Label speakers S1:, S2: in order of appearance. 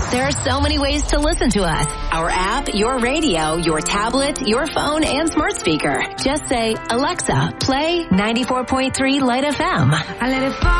S1: There are so many ways to listen to us. Our app, your radio, your tablet, your phone, and smart speaker. Just say, Alexa, play 94.3 Light FM.
S2: I let it fall.